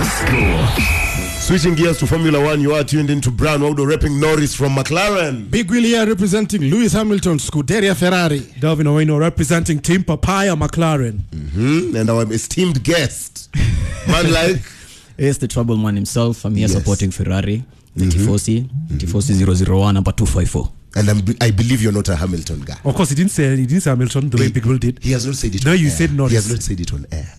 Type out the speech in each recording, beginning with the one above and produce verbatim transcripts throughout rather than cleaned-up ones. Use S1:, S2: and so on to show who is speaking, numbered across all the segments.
S1: Switching gears to Formula One, you are tuned into Brown Audo repping Norris from McLaren.
S2: Big Willie here representing Lewis Hamilton, Scuderia Ferrari.
S3: Darwin Owino representing Team Papaya McLaren.
S1: Mm-hmm. And our esteemed guest, man like...
S4: It's the trouble man himself. I'm here yes. supporting Ferrari, the mm-hmm. Tifosi, mm-hmm. Tifosi zero zero one, number two five four.
S1: And I'm, I believe you're not a Hamilton guy.
S3: Of course, he didn't say he didn't say Hamilton the he, way Big Will did.
S1: He has not said it
S3: no,
S1: on
S3: you
S1: air.
S3: said Norris.
S1: He has not said it on air.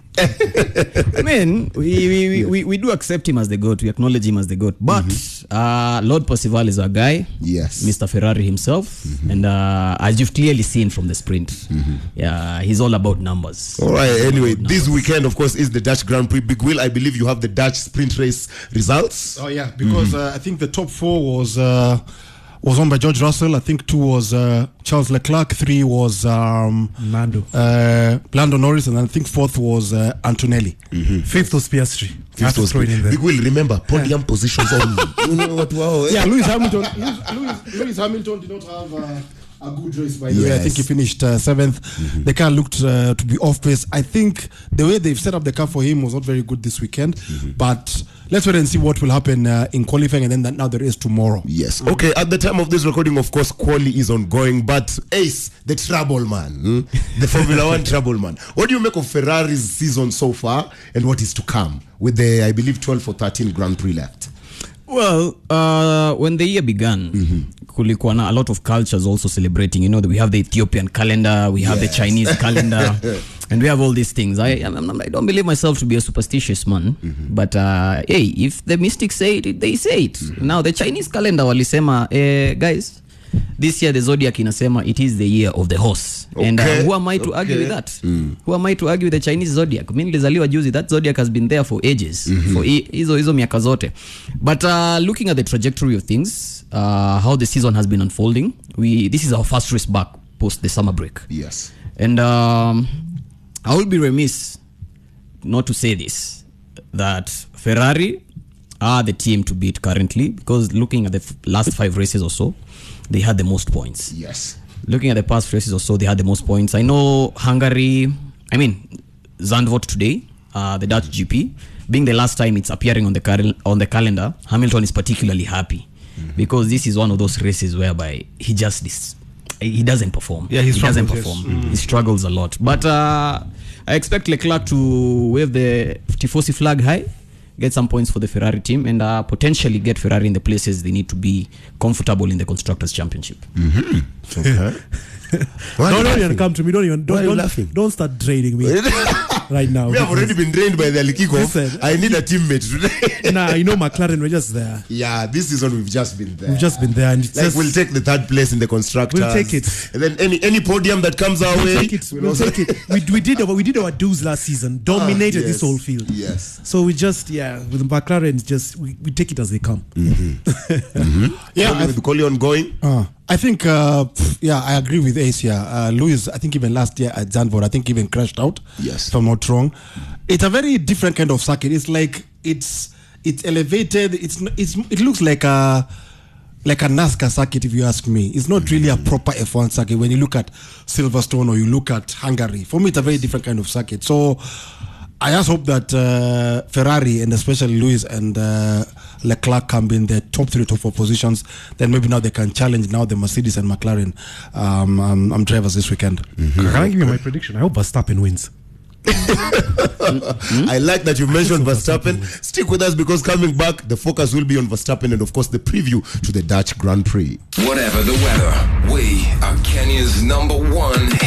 S4: I mean, we, we, we, we, we do accept him as the GOAT. We acknowledge him as the GOAT. But mm-hmm. uh, Lord Percival is our guy.
S1: Yes.
S4: Mister Ferrari himself. Mm-hmm. And uh, as you've clearly seen from the sprint, mm-hmm. yeah, he's all about numbers.
S1: All right. Anyway, this weekend, of course, is the Dutch Grand Prix. Big Will, I believe you have the Dutch sprint race results.
S2: Oh, yeah. Because mm-hmm. uh, I think the top four was... Uh, was won by George Russell. I think two was uh, Charles Leclerc. Three was um,
S3: Lando.
S2: Uh, Lando Norris. And I think fourth was uh, Antonelli.
S3: Mm-hmm. Fifth was Piastri.
S1: Fifth was Piastri. Big Will, remember, podium yeah. positions only. You know what? Wow.
S2: Yeah, Lewis Hamilton. Lewis, Lewis Hamilton did not have... Uh, a good race by the yes. way. I think he finished uh, seventh. Mm-hmm. The car looked uh, to be off pace. I think the way they've set up the car for him was not very good this weekend. Mm-hmm. But let's wait and see what will happen uh, in qualifying, and then that now there is tomorrow.
S1: Yes. Mm-hmm. Okay. At the time of this recording, of course, quali is ongoing. But Ace, the trouble man, hmm? the Formula One trouble man. What do you make of Ferrari's season so far, and what is to come with the, I believe, twelve or thirteen Grand Prix left?
S4: Well, uh, when the year began, mm-hmm. kulikuwa a lot of cultures also celebrating. You know, we have the Ethiopian calendar, we have yes. the Chinese calendar, and we have all these things. I, I, I don't believe myself to be a superstitious man, mm-hmm. but uh, hey, if the mystics say it, they say it. Mm-hmm. Now, the Chinese calendar walisema, eh, guys, this year the zodiac inasema it is the year of the horse. Okay. And uh, who am I to okay. argue with that? Mm. Who am I to argue with the Chinese zodiac? Mimi nilizaliwa juzi. That zodiac has been there for ages. Mm-hmm. For hizo hizo miaka zote. But uh, looking at the trajectory of things, uh, how the season has been unfolding, we this is our first race back post the summer break.
S1: Yes.
S4: And um, I will be remiss not to say this, that Ferrari are the team to beat currently, because looking at the f- last five races or so, they had the most points.
S1: Yes.
S4: Looking at the past races or so, they had the most points. I know Hungary, I mean, Zandvoort today, uh, the Dutch G P, being the last time it's appearing on the cal- on the calendar, Hamilton is particularly happy mm-hmm. because this is one of those races whereby he just dis- he doesn't perform.
S3: Yeah, he
S4: doesn't perform. Yes. Mm-hmm. He struggles a lot. But uh, I expect Leclerc to wave the Tifosi flag high, get some points for the Ferrari team, and uh, potentially get Ferrari in the places they need to be comfortable in the Constructors' Championship.
S1: Mm-hmm. Okay.
S3: Don't even come to me. Don't even. Don't, don't, don't start draining me right now.
S1: We have already been drained by the Alikiko. I need a teammate today.
S3: Nah, you know McLaren, we're just there.
S1: Yeah, this season we've just been there.
S3: We've just been there, and
S1: like just, we'll take the third place in the Constructors.
S3: We'll take it.
S1: And then any any podium that comes our
S3: we'll
S1: way,
S3: take it. We'll, we'll take it. We we did our we did our dues last season. Dominated ah, yes. this whole field.
S1: Yes.
S3: So we just yeah with McLaren, just we, we take it as they come.
S1: Mm-hmm. mm-hmm.
S3: Yeah,
S1: Quali, with the Quali ongoing.
S2: Uh, I think, uh, yeah, I agree with Ace here. Uh, Lewis, I think even last year at Zandvoort, I think even crashed out.
S1: Yes.
S2: If I'm not wrong. It's a very different kind of circuit. It's like, it's it's elevated. It's it's It looks like a, like a NASCAR circuit, if you ask me. It's not really a proper F one circuit. When you look at Silverstone or you look at Hungary, for me, it's a very different kind of circuit. So I just hope that uh, Ferrari, and especially Lewis and uh, Leclerc, can be in the top three, top four positions. Then maybe now they can challenge now the Mercedes and McLaren um, um, um, drivers this weekend.
S3: Mm-hmm. Can I give you my prediction? I hope Verstappen wins.
S1: mm-hmm. I like that you mentioned Verstappen. Verstappen. Stick with us, because coming back, the focus will be on Verstappen and, of course, the preview to the Dutch Grand Prix.
S5: Whatever the weather, we are Kenya's number one